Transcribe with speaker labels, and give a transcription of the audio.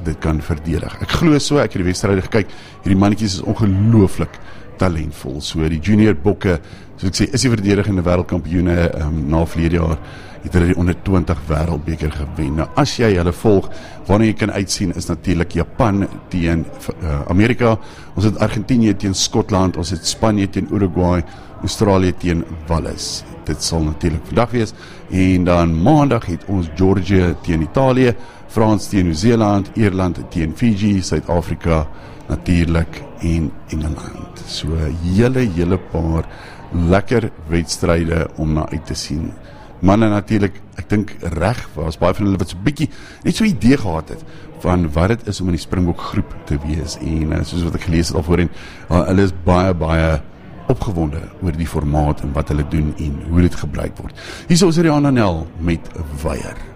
Speaker 1: dit kan verdedig. Ek glo so, ek het die wedstryde gekyk, hierdie mannetjies is ongelooflik talentvol. So die junior bokke, soos ek sê, is die verdedigende wêreldkampioene na verlede jaar het hulle die onder 20 wêreldbeker gewen. Nou as jy hulle volg, waarna jy kan uitsien is natuurlik Japan teen Amerika, ons het Argentinië teen Skotland, ons het Spanje teen Uruguay, Australië teen Wallis. Dit sal natuurlik vandag wees, en dan maandag het ons Georgië teen Italië, Frans teen Nieu-Seeland, Ierland teen Fiji, Suid-Afrika natuurlik en Engeland. So hele paar lekker wedstryde om na uit te sien. Manne natuurlik, ek dink reg, was baie van hulle wat so bietjie net so 'n idee gehad het van wat dit is om in die Springbok groep te wees, en soos wat ek gelees het al voorheen, hulle is baie opgewonde oor die formaat en wat hulle doen en hoe dit gebruik word. Hier is Rihanna Nel met Weier.